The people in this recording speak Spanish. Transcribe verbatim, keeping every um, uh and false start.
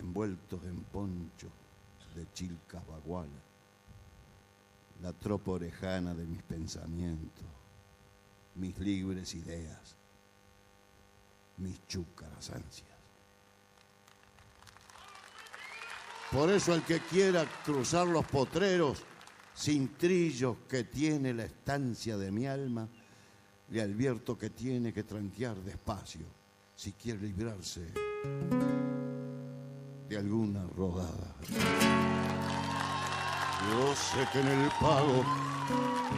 envueltos en ponchos de chilcas bagualas, la tropa orejana de mis pensamientos, mis libres ideas, mis chúcaras ansias. Por eso el que quiera cruzar los potreros sin trillos que tiene la estancia de mi alma, le advierto que tiene que tranquear despacio si quiere librarse de alguna rodada. Yo sé que en el pago